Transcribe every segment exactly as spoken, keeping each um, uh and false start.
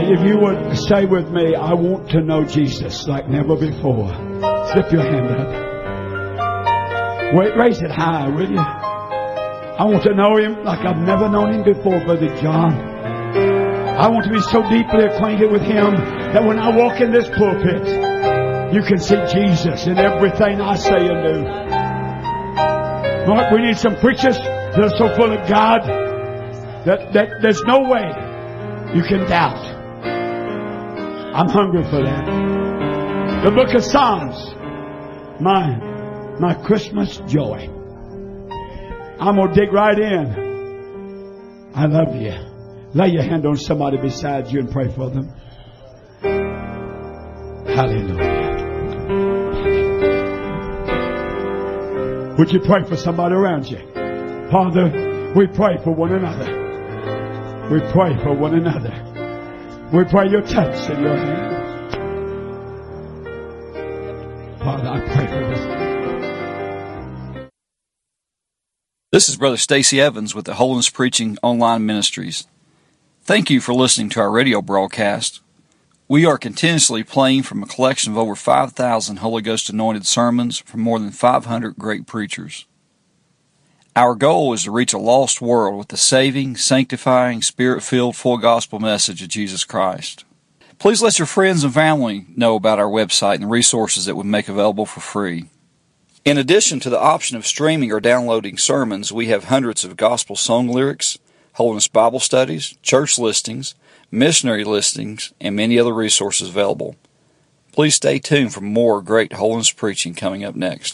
if you would say with me, I want to know Jesus like never before. Slip your hand up. Wait, raise it high, will you? I want to know Him like I've never known Him before, Brother John. I want to be so deeply acquainted with Him that when I walk in this pulpit, you can see Jesus in everything I say and do. Lord, we need some preachers that are so full of God that, that there's no way you can doubt. I'm hungry for that. The book of Psalms, my, my Christmas joy. I'm going to dig right in. I love you. Lay your hand on somebody beside you and pray for them. Hallelujah. Would you pray for somebody around you? Father, we pray for one another. We pray for one another. We pray your touch in your hand. Father, I pray for this. This is Brother Stacy Evans with the Holiness Preaching Online Ministries. Thank you for listening to our radio broadcast. We are continuously playing from a collection of over five thousand Holy Ghost anointed sermons from more than five hundred great preachers. Our goal is to reach a lost world with the saving, sanctifying, Spirit-filled, full gospel message of Jesus Christ. Please let your friends and family know about our website and the resources that we make available for free. In addition to the option of streaming or downloading sermons, we have hundreds of gospel song lyrics, Holiness Bible studies, church listings, missionary listings, and many other resources available. Please stay tuned for more great holiness preaching coming up next.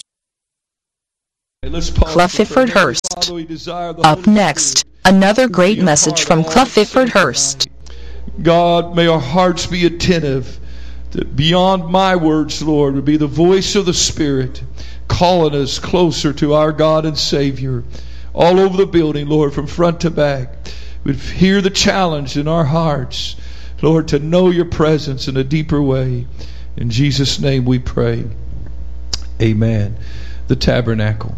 Clough Ifford Hurst. Up next, another great message from Clough Ifford Hurst. God, may our hearts be attentive that beyond my words, Lord, would be the voice of the Spirit calling us closer to our God and Savior. All over the building, Lord, from front to back, we'd hear the challenge in our hearts, Lord, to know your presence in a deeper way. In Jesus' name we pray. Amen. The tabernacle.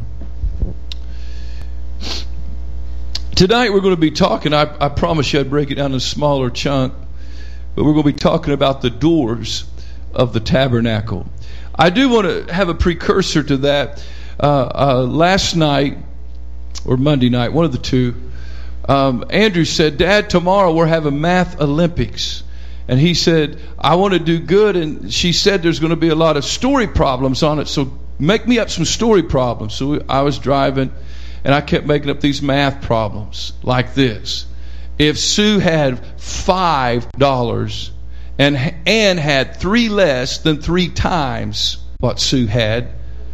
Tonight we're going to be talking, I, I promise you I'd break it down in a smaller chunk, but we're going to be talking about the doors of the tabernacle. I do want to have a precursor to that. Uh, uh, last night, or Monday night, one of the two, um, Andrew said, Dad, tomorrow we're having Math Olympics. And he said, I want to do good. And she said there's going to be a lot of story problems on it, so make me up some story problems. So I was driving, and I kept making up these math problems like this. If Sue had five dollars and Ann had three less than three times what Sue had,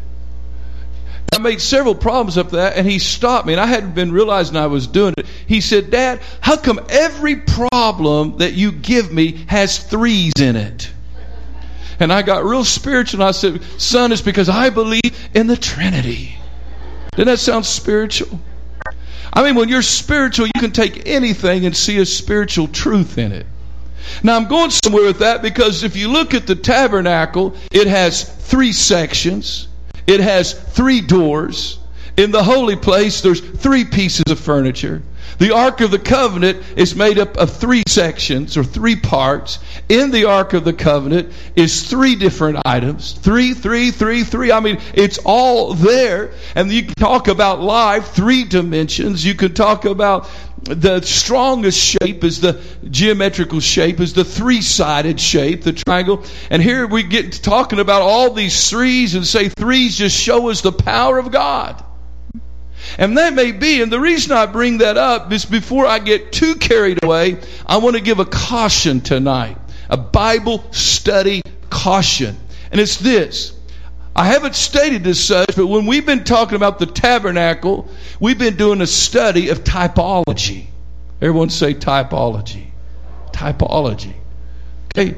I made several problems up that, and he stopped me, and I hadn't been realizing I was doing it. He said, Dad, how come every problem that you give me has threes in it? And I got real spiritual, and I said, Son, it's because I believe in the Trinity. Doesn't that sound spiritual? I mean, when you're spiritual, you can take anything and see a spiritual truth in it. Now, I'm going somewhere with that because if you look at the tabernacle, it has three sections. It has three doors. In the holy place, there's three pieces of furniture. The Ark of the Covenant is made up of three sections or three parts. In the Ark of the Covenant is three different items. Three, three, three, three. I mean, it's all there. And you can talk about life, three dimensions. You can talk about the strongest shape is the geometrical shape, is the three-sided shape, the triangle. And here we get to talking about all these threes and say threes just show us the power of God. And that may be, and the reason I bring that up is before I get too carried away, I want to give a caution tonight. A Bible study caution. And it's this. I haven't stated as such, but when we've been talking about the tabernacle, we've been doing a study of typology. Everyone say typology. Typology. Okay.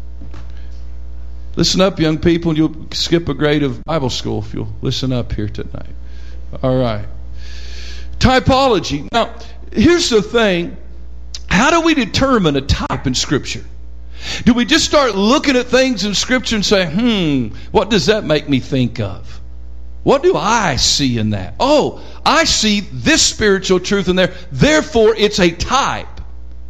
Listen up, young people, and you'll skip a grade of Bible school if you'll listen up here tonight. All right. Typology. Now, here's the thing. How do we determine a type in Scripture? Do we just start looking at things in Scripture and say, hmm, what does that make me think of? What do I see in that? Oh, I see this spiritual truth in there. Therefore, it's a type.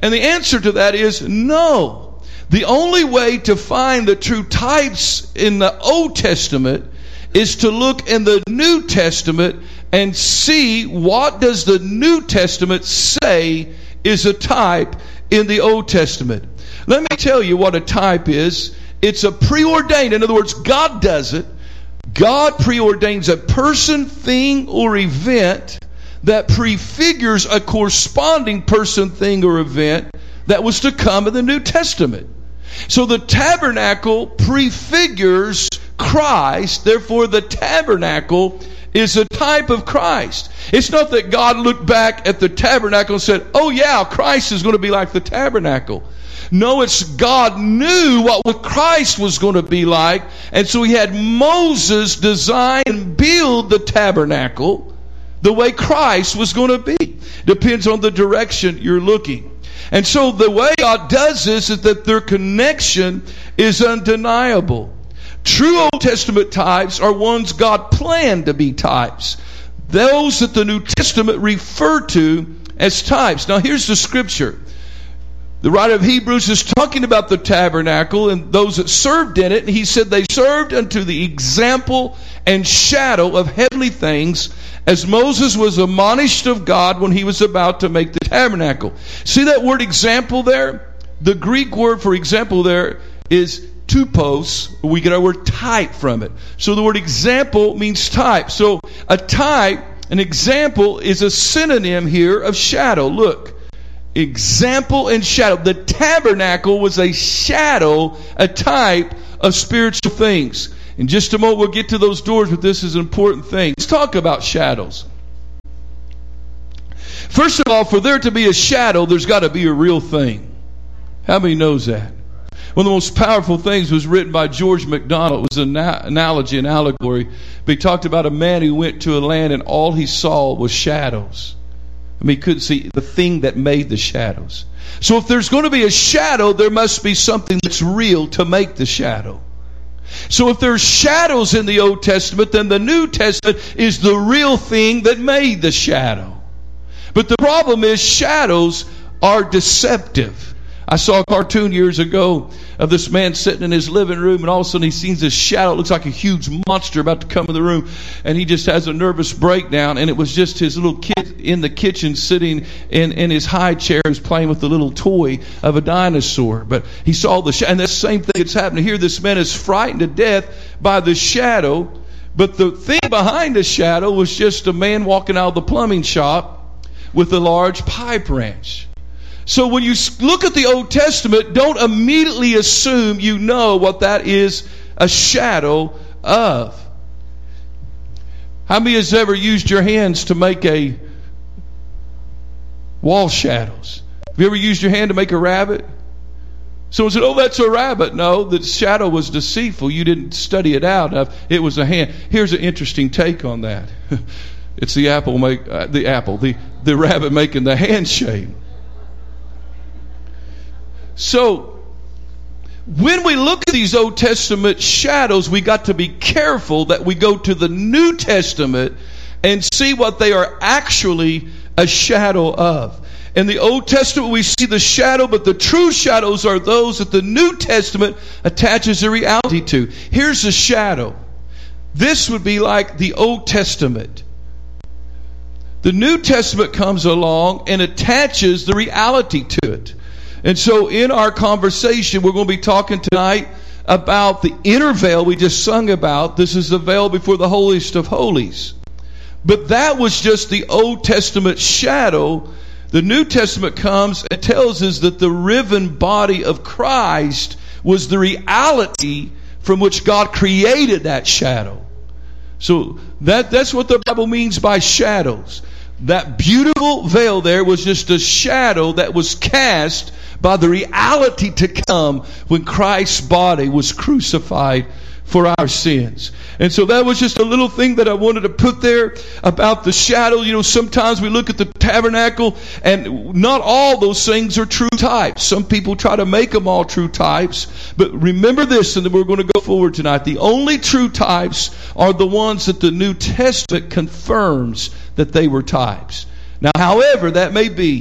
And the answer to that is no. The only way to find the true types in the Old Testament is to look in the New Testament and see what does the New Testament say is a type in the Old Testament. Let me tell you what a type is. It's a preordained, in other words, God does it. God preordains a person, thing, or event that prefigures a corresponding person, thing, or event that was to come in the New Testament. So the tabernacle prefigures Christ, therefore the tabernacle is a type of Christ. It's not that God looked back at the tabernacle and said, oh yeah, Christ is going to be like the tabernacle. No, it's God knew what Christ was going to be like, and so he had Moses design and build the tabernacle the way Christ was going to be. Depends on the direction you're looking. And so the way God does this is that their connection is undeniable. True Old Testament types are ones God planned to be types. Those that the New Testament refer to as types. Now here's the scripture. The writer of Hebrews is talking about the tabernacle and those that served in it. And he said they served unto the example and shadow of heavenly things, as Moses was admonished of God when he was about to make the tabernacle. See that word example there? The Greek word for example there is tupos. We get our word type from it. So the word example means type. So a type, an example, is a synonym here of shadow. Look. Example and shadow. The tabernacle was a shadow, a type of spiritual things. In just a moment we'll get to those doors, but this is an important thing. Let's talk about shadows. First of all, for there to be a shadow, there's got to be a real thing. How many knows that? One of the most powerful things was written by George MacDonald. It was an analogy, an allegory. But he talked about a man who went to a land and all he saw was shadows. I mean, he couldn't see the thing that made the shadows. So if there's going to be a shadow, there must be something that's real to make the shadow. So if there's shadows in the Old Testament, then the New Testament is the real thing that made the shadow. But the problem is shadows are deceptive. I saw a cartoon years ago of this man sitting in his living room, and all of a sudden he sees this shadow. It looks like a huge monster about to come in the room, and he just has a nervous breakdown. And it was just his little kid in the kitchen sitting in, in his high chair, who's playing with the little toy of a dinosaur. But he saw the shadow, and that's the same thing that's happening here. This man is frightened to death by the shadow, but the thing behind the shadow was just a man walking out of the plumbing shop with a large pipe wrench. So when you look at the Old Testament, don't immediately assume you know what that is a shadow of. How many has ever used your hands to make a wall shadows? Have you ever used your hand to make a rabbit? Someone said, oh, that's a rabbit. No, the shadow was deceitful. You didn't study it out. It was a hand. Here's an interesting take on that. It's the apple make uh, the apple, the, the rabbit making the hand shape. So, when we look at these Old Testament shadows, we got to be careful that we go to the New Testament and see what they are actually a shadow of. In the Old Testament, we see the shadow, but the true shadows are those that the New Testament attaches a reality to. Here's a shadow. This would be like the Old Testament. The New Testament comes along and attaches the reality to it. And so in our conversation, we're going to be talking tonight about the inner veil we just sung about. This is the veil before the holiest of holies. But that was just the Old Testament shadow. The New Testament comes and tells us that the riven body of Christ was the reality from which God created that shadow. So that, that's what the Bible means by shadows. That beautiful veil there was just a shadow that was cast by the reality to come when Christ's body was crucified for our sins. And so that was just a little thing that I wanted to put there about the shadow. You know, sometimes we look at the tabernacle and not all those things are true types. Some people try to make them all true types. But remember this, and then we're going to go forward tonight. The only true types are the ones that the New Testament confirms that they were types. Now, however that may be,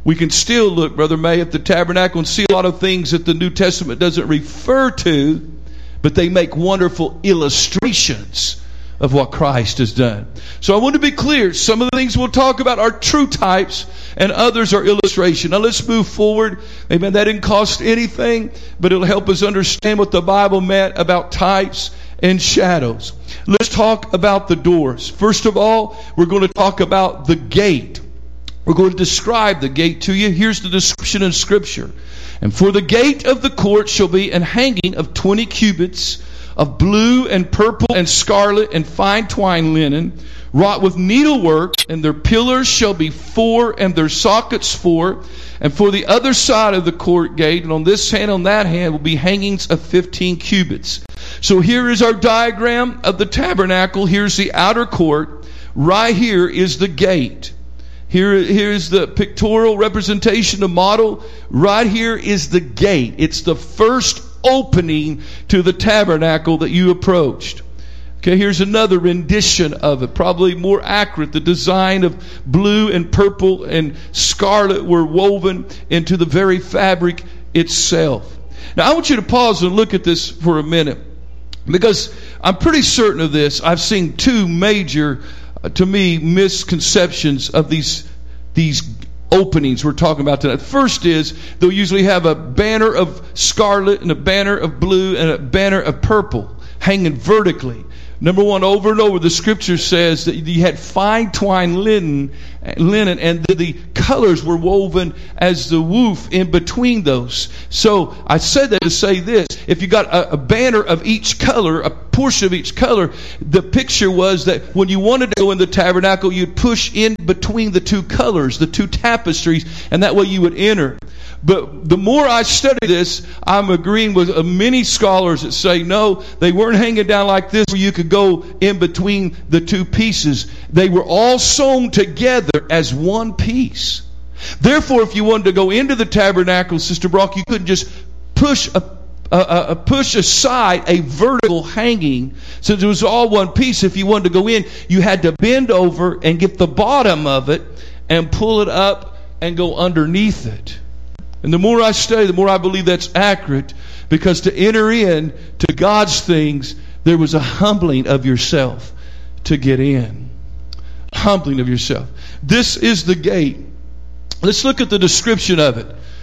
We can still look, Brother May, at the tabernacle and see a lot of things that the New Testament doesn't refer to, but they make wonderful illustrations of what Christ has done. So I want to be clear. Some of the things we'll talk about are true types and others are illustration. Now let's move forward. Amen. That didn't cost anything, but it'll help us understand what the Bible meant about types and shadows. Let's talk about the doors. First of all, we're going to talk about the gate. We're going to describe the gate to you. Here's the description in Scripture. And for the gate of the court shall be an hanging of twenty cubits of blue and purple and scarlet and fine twined linen, wrought with needlework, and their pillars shall be four, and their sockets four. And for the other side of the court gate, and on this hand, on that hand, will be hangings of fifteen cubits. So here is our diagram of the tabernacle. Here's the outer court. Right here is the gate. Here, here's the pictorial representation, the model. Right here is the gate. It's the first opening to the tabernacle that you approached. Okay, here's another rendition of it, probably more accurate. The design of blue and purple and scarlet were woven into the very fabric itself. Now I want you to pause and look at this for a minute, because I'm pretty certain of this. I've seen two major, uh, to me, misconceptions of these these openings we're talking about tonight. First is they'll usually have a banner of scarlet and a banner of blue and a banner of purple hanging vertically. Number one, over and over, the Scripture says that you had fine twined linen, linen, and the, the colors were woven as the woof in between those. So I said that to say this: if you got a, a banner of each color, a portion of each color, the picture was that when you wanted to go in the tabernacle, you'd push in between the two colors, the two tapestries, and that way you would enter. But the more I study this, I'm agreeing with many scholars that say, no, they weren't hanging down like this where you could go in between the two pieces. They were all sewn together as one piece. Therefore, if you wanted to go into the tabernacle, Sister Brock, you couldn't just push a, a, a push aside a vertical hanging, since it was all one piece. If you wanted to go in, you had to bend over and get the bottom of it and pull it up and go underneath it. And the more I study, the more I believe that's accurate, because to enter in to God's things, there was a humbling of yourself to get in. Humbling of yourself. This is the gate. Let's look at the description of it.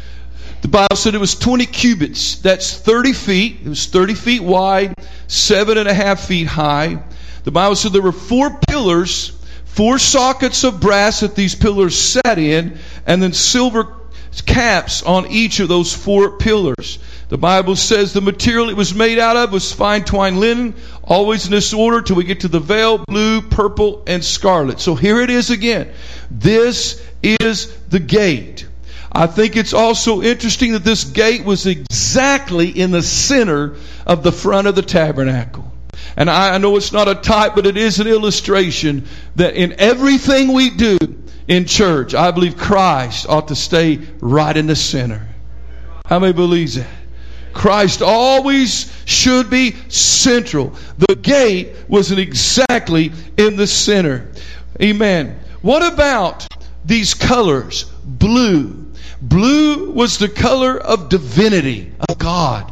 The Bible said it was twenty cubits. That's thirty feet. It was thirty feet wide, seven and a half feet high. The Bible said there were four pillars, four sockets of brass that these pillars sat in, and then silver caps on each of those four pillars. The Bible says the material it was made out of was fine twined linen, always in this order till we get to the veil, blue, purple, and scarlet. So here it is again. This is the gate. I think it's also interesting that this gate was exactly in the center of the front of the tabernacle. And I know it's not a type, but it is an illustration that in everything we do in church, I believe Christ ought to stay right in the center. How many believes that? Christ always should be central. The gate was exactly in the center. Amen. What about these colors? Blue. Blue was the color of divinity, of God.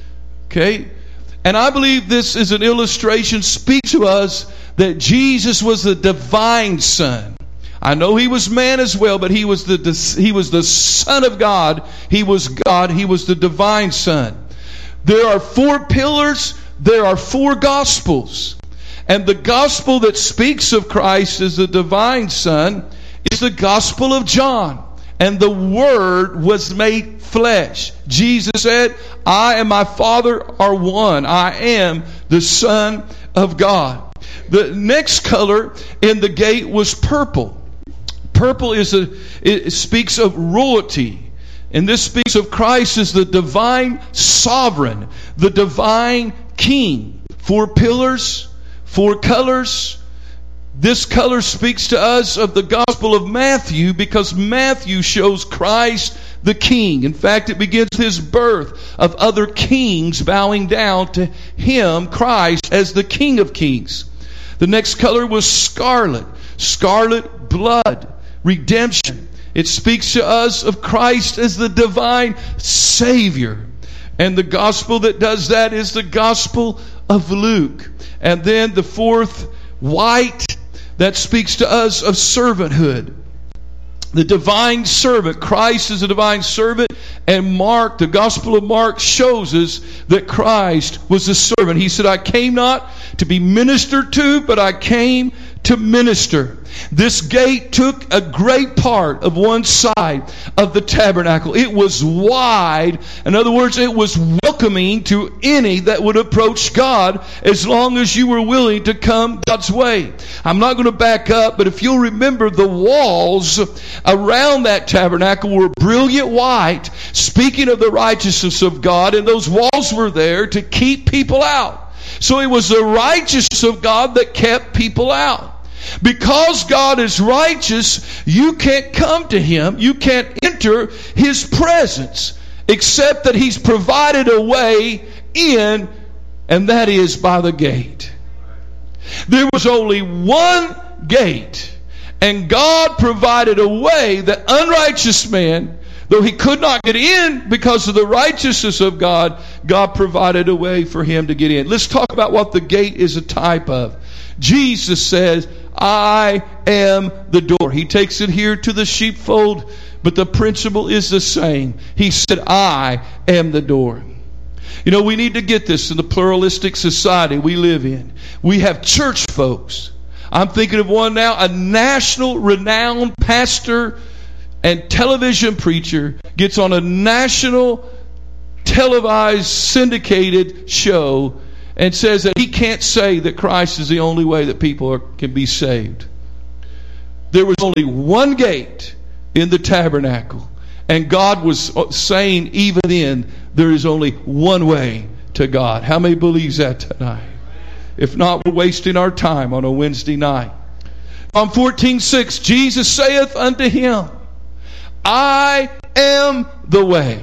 Okay? And I believe this is an illustration, speaks to us that Jesus was the divine Son. I know He was man as well, but He was the He was the Son of God. He was God. He was the divine Son. There are four pillars. There are four gospels. And the gospel that speaks of Christ as the divine Son is the Gospel of John. And the Word was made flesh. Jesus said, I and my Father are one. I am the Son of God. The next color in the gate was purple. Purple is a, it speaks of royalty. And this speaks of Christ as the divine sovereign, the divine king. Four pillars, four colors. This color speaks to us of the Gospel of Matthew, because Matthew shows Christ the King. In fact, it begins his birth of other kings bowing down to Him, Christ, as the King of Kings. The next color was scarlet. Scarlet, blood, redemption. It speaks to us of Christ as the divine Savior. And the gospel that does that is the gospel of Luke. And then the fourth, white, that speaks to us of servanthood. The divine servant. Christ is a divine servant. And Mark, the Gospel of Mark, shows us that Christ was a servant. He said, I came not to be ministered to, but I came to minister. This gate took a great part of one side of the tabernacle. It was wide. In other words, it was welcoming to any that would approach God as long as you were willing to come God's way. I'm not going to back up, but if you'll remember, the walls around that tabernacle were brilliant white, speaking of the righteousness of God, and those walls were there to keep people out. So it was the righteousness of God that kept people out. Because God is righteous, you can't come to Him. You can't enter His presence except that He's provided a way in, and that is by the gate. There was only one gate, and God provided a way that unrighteous man, though he could not get in because of the righteousness of God, God provided a way for him to get in. Let's talk about what the gate is a type of. Jesus says, I am the door. He takes it here to the sheepfold, but the principle is the same. He said, I am the door. You know, we need to get this in the pluralistic society we live in. We have church folks. I'm thinking of one now, a national renowned pastor and television preacher gets on a national televised syndicated show and says that he can't say that Christ is the only way that people are, can be saved. There was only one gate in the tabernacle, and God was saying even then there is only one way to God. How many believes that tonight? If not, we're wasting our time on a Wednesday night. John fourteen six, Jesus saith unto him, I am the way.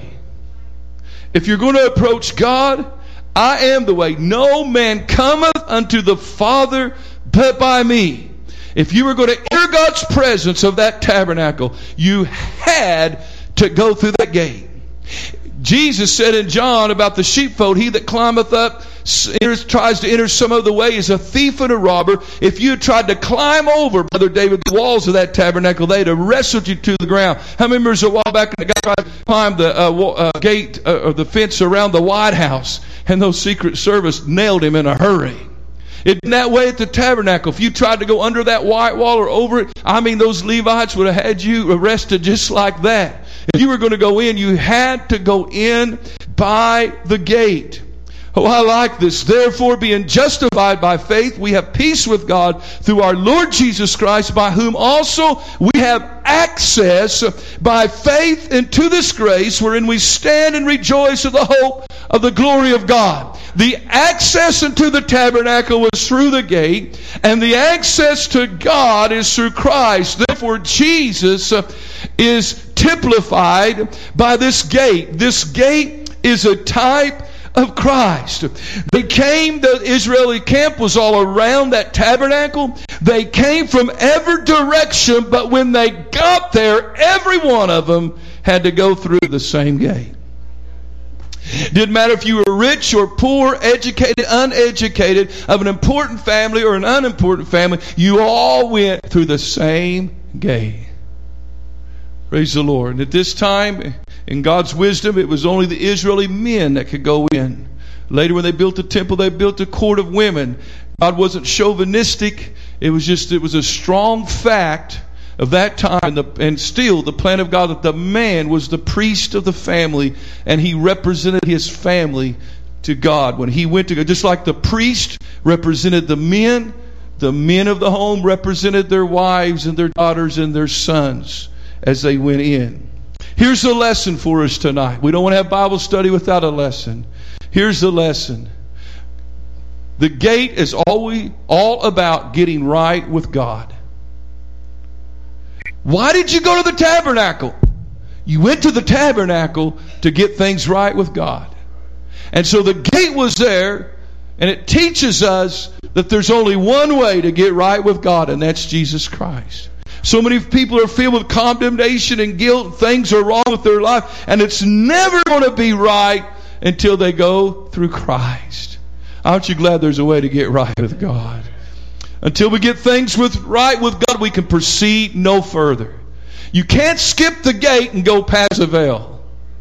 If you're going to approach God, I am the way. No man cometh unto the Father but by me. If you were going to enter God's presence of that tabernacle, you had to go through that gate. Jesus said in John about the sheepfold, he that climbeth up, enters, tries to enter some other way is a thief and a robber. If you had tried to climb over, Brother David, the walls of that tabernacle, they'd have wrestled you to the ground. How many remembers a while back when the guy tried to climb the uh, uh, gate uh, or the fence around the White House, and those Secret Service nailed him in a hurry? It's that way at the tabernacle. If you tried to go under that white wall or over it, I mean, those Levites would have had you arrested just like that. If you were going to go in, you had to go in by the gate. Oh, I like this. Therefore, being justified by faith, we have peace with God through our Lord Jesus Christ, by whom also we have access by faith into this grace, wherein we stand and rejoice of the hope of the glory of God. The access into the tabernacle was through the gate, and the access to God is through Christ. Therefore, Jesus is typified by this gate. This gate is a type of Christ. They came, the Israeli camp was all around that tabernacle. They came from every direction, but when they got there, every one of them had to go through the same gate. Didn't matter if you were rich or poor, educated, uneducated, of an important family or an unimportant family, you all went through the same gate. Praise the Lord. And at this time, in God's wisdom, it was only the Israeli men that could go in. Later, when they built the temple, they built a court of women. God wasn't chauvinistic. It was just, it was a strong fact of that time, and, the, and still the plan of God, that the man was the priest of the family, and he represented his family to God. When he went to God, just like the priest represented the men, the men of the home represented their wives and their daughters and their sons as they went in. Here's the lesson for us tonight. We don't want to have Bible study without a lesson. Here's the lesson. The gate is always all about getting right with God. Why did you go to the tabernacle? You went to the tabernacle to get things right with God. And so the gate was there, and it teaches us that there's only one way to get right with God, and that's Jesus Christ. So many people are filled with condemnation and guilt. Things are wrong with their life. And it's never going to be right until they go through Christ. Aren't you glad there's a way to get right with God? Until we get things with right with God, we can proceed no further. You can't skip the gate and go past the veil.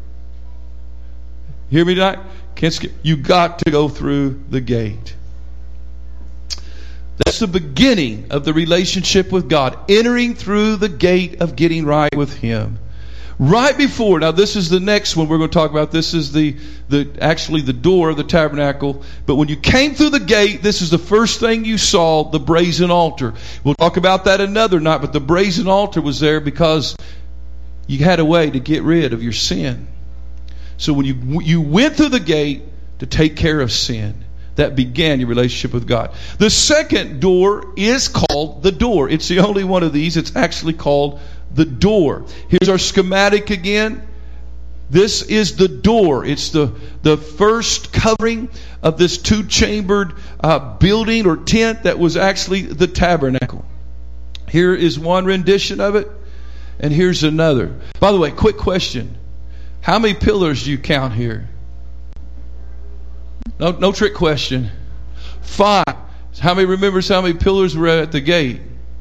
Hear me tonight? Can't skip. You got to go through the gate. That's the beginning of the relationship with God. Entering through the gate of getting right with Him. Right before, now this is the next one we're going to talk about. This is the, the actually the door of the tabernacle. But when you came through the gate, this is the first thing you saw, the brazen altar. We'll talk about that another night, but the brazen altar was there because you had a way to get rid of your sin. So when you you went through the gate to take care of sin, that began your relationship with God. The second door is called the door. It's the only one of these. It's actually called the door. Here's our schematic again. This is the door. It's the, the first covering of this two-chambered uh, building or tent that was actually the tabernacle. Here is one rendition of it, and here's another. By the way, quick question. How many pillars do you count here? No, no trick question. Five. How many remembers how many pillars were at the gate?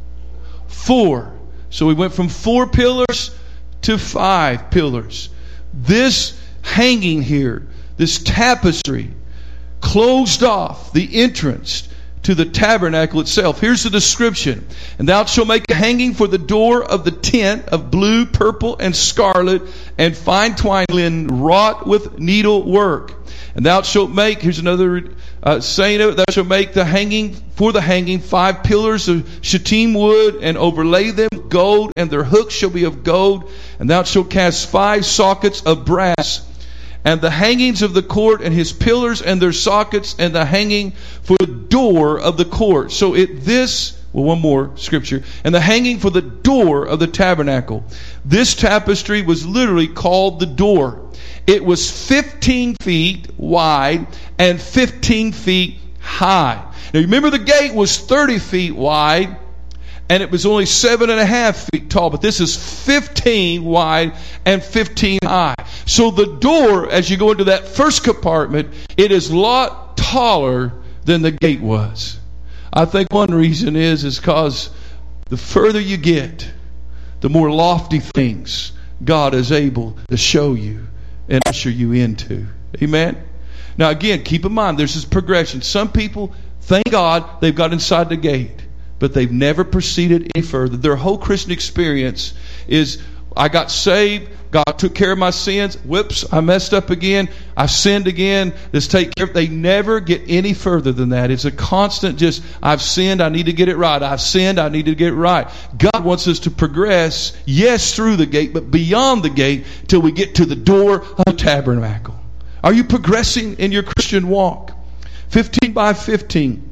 Four. So we went from four pillars to five pillars. This hanging here, this tapestry, closed off the entrance to the tabernacle itself. Here's the description. And thou shalt make a hanging for the door of the tent of blue, purple, and scarlet, and fine twined linen wrought with needlework. And thou shalt make, here's another uh, saying of it, thou shalt make the hanging, for the hanging, five pillars of shittim wood, and overlay them with gold, and their hooks shall be of gold. And thou shalt cast five sockets of brass. And the hangings of the court, and his pillars and their sockets, and the hanging for the door of the court. So it this, well, one more scripture. And the hanging for the door of the tabernacle. This tapestry was literally called the door. It was fifteen feet wide and fifteen feet high. Now remember, the gate was thirty feet wide, and it was only seven and a half feet tall. But this is fifteen wide and fifteen high. So the door, as you go into that first compartment, it is a lot taller than the gate was. I think one reason is is because the further you get, the more lofty things God is able to show you and usher you into. Amen? Now again, keep in mind, there's this progression. Some people, thank God, they've got inside the gate, but they've never proceeded any further. Their whole Christian experience is, I got saved, God took care of my sins, whoops, I messed up again, I sinned again, let's take care of it. They never get any further than that. It's a constant just, I've sinned, I need to get it right. I've sinned, I need to get it right. God wants us to progress, yes, through the gate, but beyond the gate till we get to the door of the tabernacle. Are you progressing in your Christian walk? fifteen by fifteen.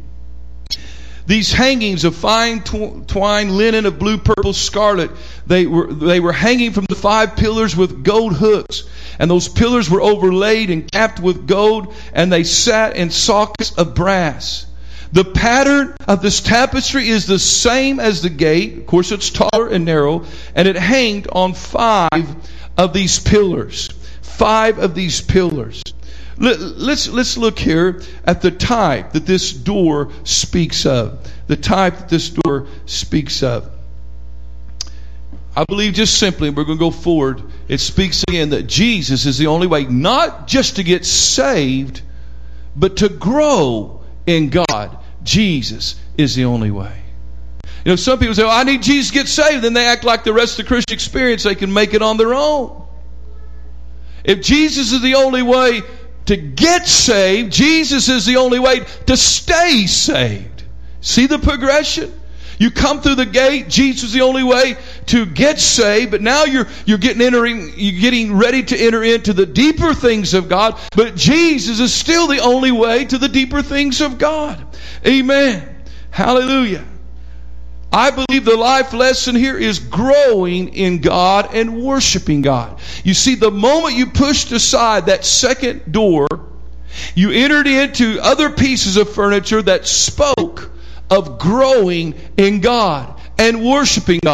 These hangings of fine tw- twined linen of blue, purple, scarlet, they were they were hanging from the five pillars with gold hooks. And those pillars were overlaid and capped with gold, and they sat in sockets of brass. The pattern of this tapestry is the same as the gate. Of course, it's taller and narrow, and it hanged on five of these pillars. Five of these pillars. Let's, let's look here at the type that this door speaks of. The type that this door speaks of. I believe just simply, we're going to go forward, it speaks again that Jesus is the only way, not just to get saved, but to grow in God. Jesus is the only way. You know, some people say, oh, I need Jesus to get saved. Then they act like the rest of the Christian experience, they can make it on their own. If Jesus is the only way to get saved, Jesus is the only way to stay saved. See the progression? You come through the gate, Jesus is the only way to get saved, but now you're you're getting entering you're getting ready to enter into the deeper things of God, but Jesus is still the only way to the deeper things of God. Amen. Hallelujah. I believe the life lesson here is growing in God and worshiping God. You see, the moment you pushed aside that second door, you entered into other pieces of furniture that spoke of growing in God and worshiping God.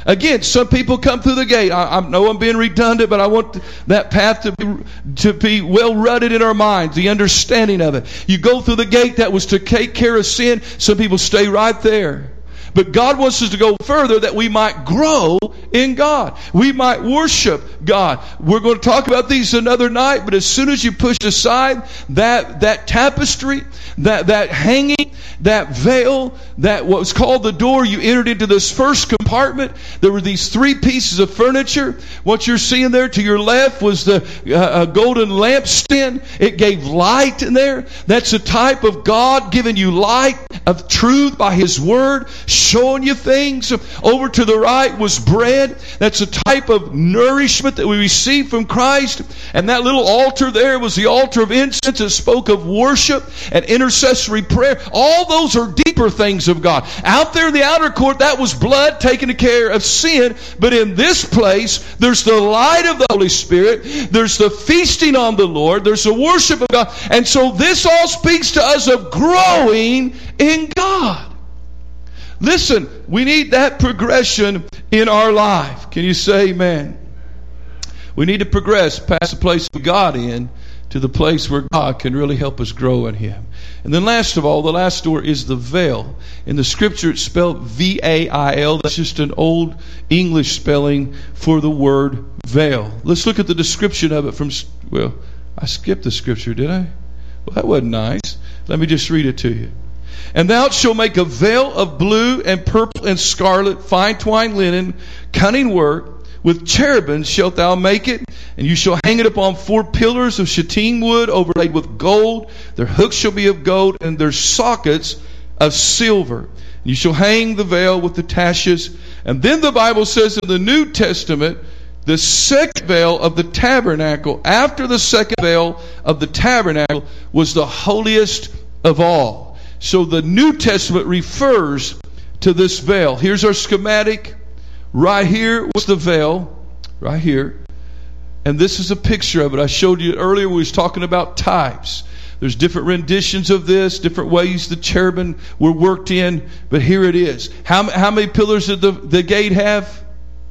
Again, some people come through the gate. I, I know I'm being redundant, but I want that path to be, to be well rutted in our minds, the understanding of it. You go through the gate that was to take care of sin. Some people stay right there. But God wants us to go further that we might grow in God. We might worship God. We're going to talk about these another night, but as soon as you push aside that, that tapestry, that, that hanging, that veil, that what was called the door, you entered into this first compartment. There were these three pieces of furniture. What you're seeing there to your left was the uh, golden lampstand. It gave light in there. That's a type of God giving you light of truth by His Word, showing you things. Over to the right was bread. That's a type of nourishment that we receive from Christ. And that little altar there was the altar of incense. It spoke of worship and intercessory prayer. All those are deeper things of God. Out there in the outer court, that was blood taking care of sin. But in this place, there's the light of the Holy Spirit. There's the feasting on the Lord. There's the worship of God. And so this all speaks to us of growing in God. Listen, we need that progression in our life. Can you say amen? We need to progress past the place of God in to the place where God can really help us grow in Him. And then last of all, the last door is the veil. In the Scripture, it's spelled V A I L. That's just an old English spelling for the word veil. Let's look at the description of it from, well, I skipped the Scripture, did I? Well, that wasn't nice. Let me just read it to you. And thou shalt make a veil of blue and purple and scarlet, fine twined linen, cunning work. With cherubims shalt thou make it, and you shall hang it upon four pillars of shittim wood overlaid with gold. Their hooks shall be of gold, and their sockets of silver. And you shall hang the veil with the taches. And then the Bible says in the New Testament, the second veil of the tabernacle, after the second veil of the tabernacle, was the holiest of all. So the New Testament refers to this veil. Here's our schematic. Right here was the veil. Right here. And this is a picture of it. I showed you earlier we was talking about types. There's different renditions of this, different ways the cherubim were worked in. But here it is. How, how many pillars did the, the gate have?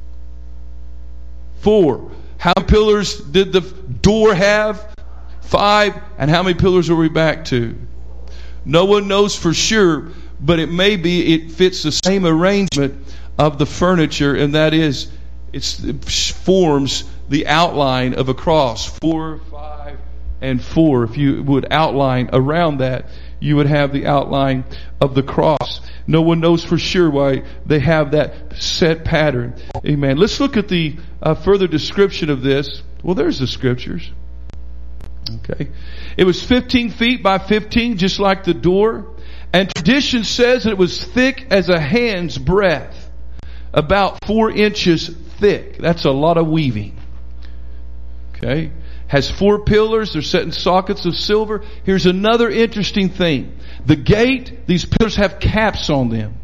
Four. How many pillars did the door have? Five. And how many pillars are we back to? No one knows for sure, but it may be it fits the same arrangement of the furniture, and that is it's, it forms the outline of a cross. Four, five, and four. If you would outline around that, you would have the outline of the cross. No one knows for sure why they have that set pattern. Amen. Let's look at the uh, further description of this. Well, there's the scriptures. Okay. It was fifteen feet by fifteen, just like the door. And tradition says that it was thick as a hand's breadth. About four inches thick. That's a lot of weaving. Okay. Has four pillars. They're set in sockets of silver. Here's another interesting thing. The gate, these pillars have caps on them.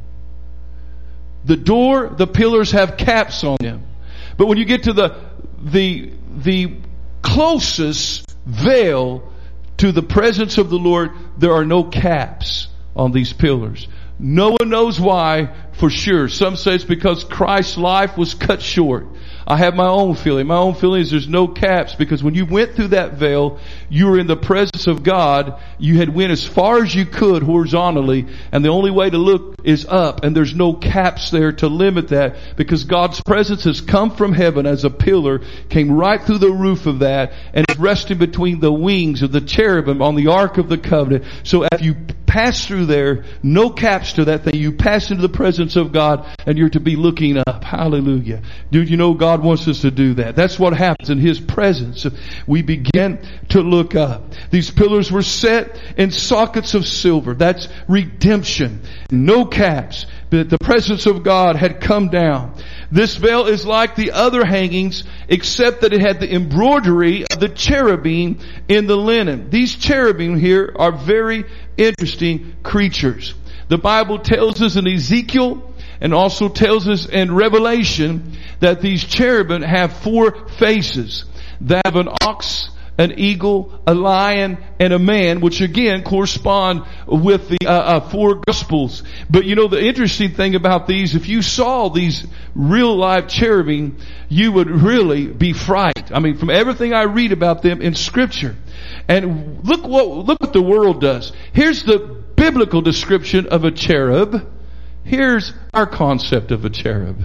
The door, the pillars have caps on them. But when you get to the, the, the closest veil to the presence of the Lord, there are no caps on these pillars. No one knows why for sure. Some say it's because Christ's life was cut short. I have my own feeling. My own feeling is there's no caps, because when you went through that veil, you were in the presence of God. You had went as far as you could horizontally, and the only way to look is up, and there's no caps there to limit that, because God's presence has come from heaven as a pillar, came right through the roof of that, and is resting between the wings of the cherubim on the Ark of the Covenant. So if you pass through there, no caps to that thing. You pass into the presence of God, and you're to be looking up. Hallelujah. Do you know God wants us to do that? That's what happens in His presence. We begin to look up. These pillars were set in sockets of silver. That's redemption. No caps. But the presence of God had come down. This veil is like the other hangings, except that it had the embroidery of the cherubim in the linen. These cherubim here are very interesting creatures. The Bible tells us in Ezekiel, and also tells us in Revelation, that these cherubim have four faces. That of an ox, an eagle, a lion, and a man, which again correspond with the uh, uh, four Gospels. But you know, the interesting thing about these, if you saw these real life cherubim, you would really be frightened. I mean, from everything I read about them in Scripture. And look what, look what the world does. Here's the biblical description of a cherub. Here's our concept of a cherub.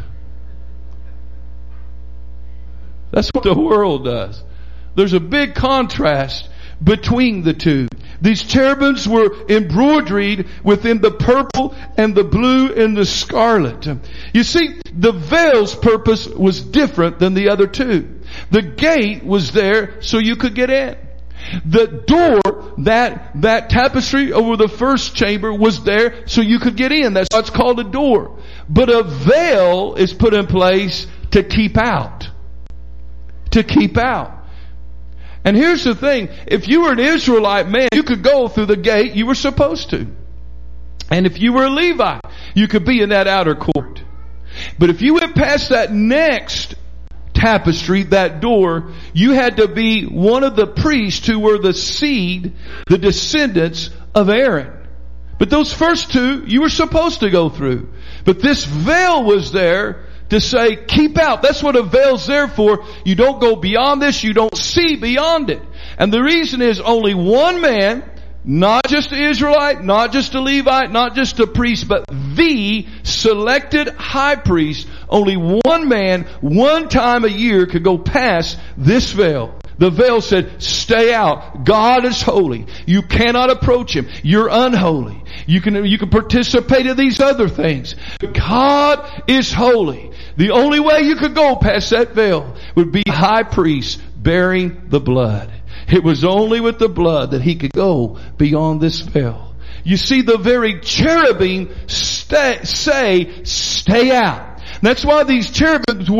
That's what the world does. There's a big contrast between the two. These cherubims were embroidered within the purple and the blue and the scarlet. You see, the veil's purpose was different than the other two. The gate was there so you could get in. The door, that, that tapestry over the first chamber was there so you could get in. That's why it's called a door. But a veil is put in place to keep out. To keep out. And here's the thing. If you were an Israelite man, you could go through the gate you were supposed to. And if you were a Levite, you could be in that outer court. But if you went past that next tapestry, that door, you had to be one of the priests who were the seed, the descendants of Aaron. But those first two, you were supposed to go through. But this veil was there to say, keep out. That's what a veil's there for. You don't go beyond this. You don't see beyond it. And the reason is only one man, not just an Israelite, not just a Levite, not just a priest, but the selected high priest, only one man, one time a year could go past this veil. The veil said, stay out. God is holy. You cannot approach Him. You're unholy. You can, you can participate in these other things. God is holy. The only way you could go past that veil would be the high priest bearing the blood. It was only with the blood that he could go beyond this veil. You see, the very cherubim stay, say, stay out. That's why these cherubims